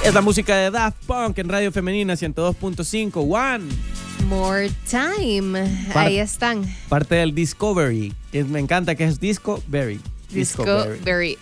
Es la música de Daft Punk en Radio Femenina 102.5. One More Time. Ahí están. Parte del Discovery, que me encanta, que es Discovery. Discovery.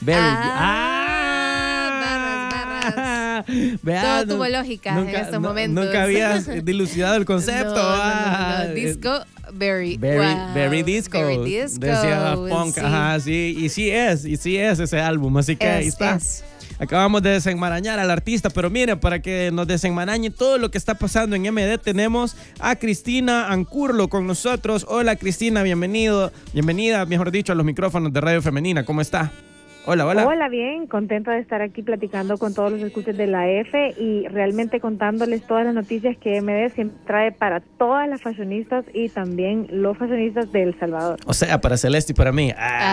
Barras. Todo tuvo lógica en estos momentos. Nunca habías dilucidado el concepto. No. Discovery. Very disco. Decía Daft Punk. Sí. Ajá, sí. Y sí es ese álbum. Así que ahí está. Acabamos de desenmarañar al artista, pero miren, para que nos desenmarañe todo lo que está pasando en MD, tenemos a Cristina Ancurlo con nosotros. Hola Cristina, bienvenida, mejor dicho, a los micrófonos de Radio Femenina. ¿Cómo está? Hola. Hola, bien, contenta de estar aquí platicando con todos los escuchas de la F y realmente contándoles todas las noticias que MD siempre trae para todas las fashionistas y también los fashionistas de El Salvador. O sea, para Celeste y para mí.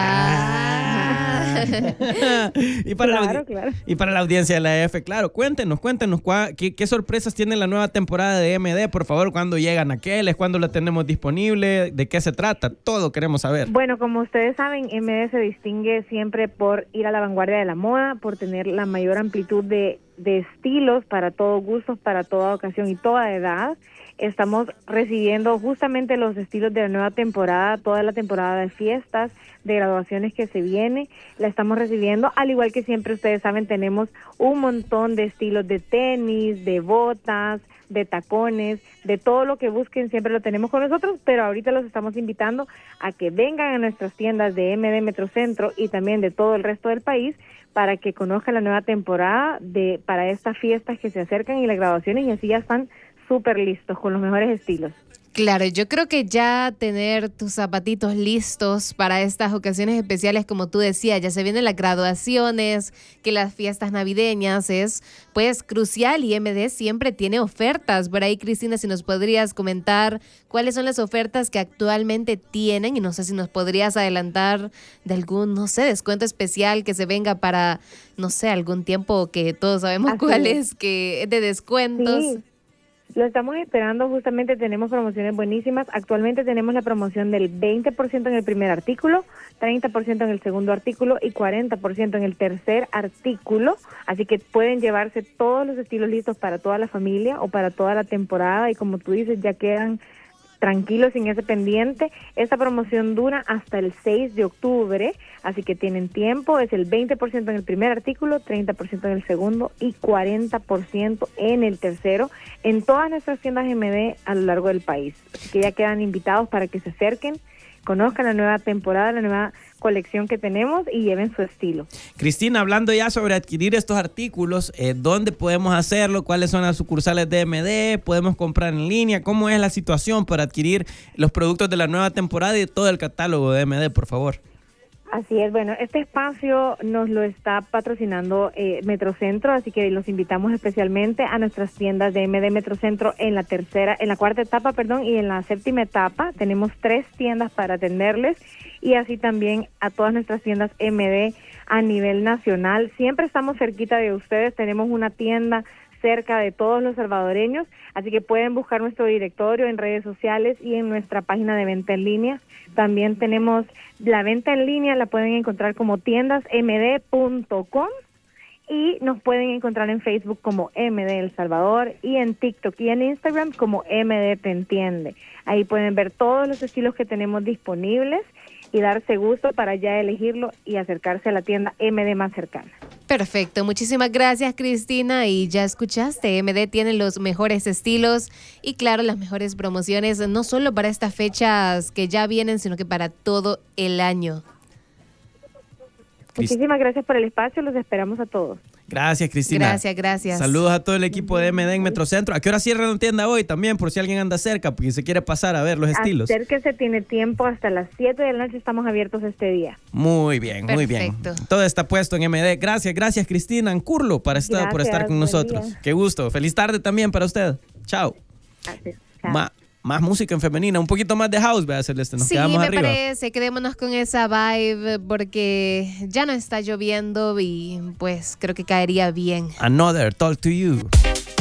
Y para y para la audiencia de la F, claro, cuéntenos qué sorpresas tiene la nueva temporada de MD, por favor, cuándo llegan aquellos, cuándo la tenemos disponible, de qué se trata, todo queremos saber. Bueno, como ustedes saben, MD se distingue siempre por ir a la vanguardia de la moda, por tener la mayor amplitud de estilos para todos gustos, para toda ocasión y toda edad. Estamos recibiendo justamente los estilos de la nueva temporada, toda la temporada de fiestas, de graduaciones que se viene, la estamos recibiendo, al igual que siempre ustedes saben, tenemos un montón de estilos de tenis, de botas, de tacones, de todo lo que busquen, siempre lo tenemos con nosotros, pero ahorita los estamos invitando a que vengan a nuestras tiendas de MD Metrocentro y también de todo el resto del país para que conozcan la nueva temporada para estas fiestas que se acercan y las graduaciones, y así ya están súper listos con los mejores estilos. Claro, yo creo que ya tener tus zapatitos listos para estas ocasiones especiales, como tú decías, ya se vienen las graduaciones, que las fiestas navideñas es pues crucial, y MD siempre tiene ofertas. Por ahí, Cristina, si nos podrías comentar cuáles son las ofertas que actualmente tienen, y no sé si nos podrías adelantar de algún, descuento especial que se venga para, algún tiempo que todos sabemos cuál es, que es de descuentos. Sí. Lo estamos esperando, justamente tenemos promociones buenísimas. Actualmente tenemos la promoción del 20% en el primer artículo, 30% en el segundo artículo y 40% en el tercer artículo. Así que pueden llevarse todos los estilos listos para toda la familia o para toda la temporada, y como tú dices, ya quedan tranquilos sin ese pendiente. Esta promoción dura hasta el 6 de octubre, así que tienen tiempo. Es el 20% en el primer artículo, 30% en el segundo y 40% en el tercero, en todas nuestras tiendas MD a lo largo del país. Así que ya quedan invitados para que se acerquen, conozcan la nueva temporada, la nueva colección que tenemos y lleven su estilo. Cristina, hablando ya sobre adquirir estos artículos, ¿dónde podemos hacerlo? ¿Cuáles son las sucursales de MD? ¿Podemos comprar en línea? ¿Cómo es la situación para adquirir los productos de la nueva temporada y todo el catálogo de MD, por favor? Así es, bueno, este espacio nos lo está patrocinando Metrocentro, así que los invitamos especialmente a nuestras tiendas de MD Metrocentro en la cuarta etapa, y en la séptima etapa. Tenemos 3 tiendas para atenderles, y así también a todas nuestras tiendas MD a nivel nacional. Siempre estamos cerquita de ustedes, tenemos una tienda cerca de todos los salvadoreños, así que pueden buscar nuestro directorio en redes sociales y en nuestra página de venta en línea. También tenemos la venta en línea, la pueden encontrar como tiendasmd.com, y nos pueden encontrar en Facebook como MD El Salvador, y en TikTok y en Instagram como MD Te Entiende. Ahí pueden ver todos los estilos que tenemos disponibles y darse gusto para ya elegirlo y acercarse a la tienda MD más cercana. Perfecto, muchísimas gracias, Cristina, y ya escuchaste, MD tiene los mejores estilos y claro, las mejores promociones, no solo para estas fechas que ya vienen, sino que para todo el año. Muchísimas gracias por el espacio, los esperamos a todos. Gracias, Cristina. Gracias. Saludos a todo el equipo de MD en Metrocentro. ¿A qué hora cierran la tienda hoy también, por si alguien anda cerca, porque se quiere pasar a ver los estilos? Acérquese, tiene tiempo, hasta las 7 de la noche estamos abiertos este día. Muy bien, muy bien. Todo está puesto en MD. Gracias, Cristina Ancurlo, por estar con nosotros. Día. Qué gusto. Feliz tarde también para usted. Chao. Gracias. Chao. Más música en femenina, un poquito más de house, vea, Celeste, nos quedamos arriba. Sí, me parece, quedémonos con esa vibe porque ya no está lloviendo y pues creo que caería bien. Another Talk to You.